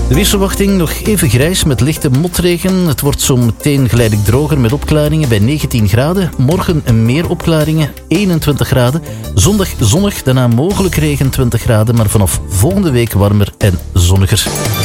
De weersverwachting nog even grijs met lichte motregen. Het wordt zo meteen geleidelijk droger met opklaringen bij 19 graden. Morgen meer opklaringen, 21 graden. Zondag zonnig, daarna mogelijk regen 20 graden. Maar vanaf volgende week warmer en zonniger.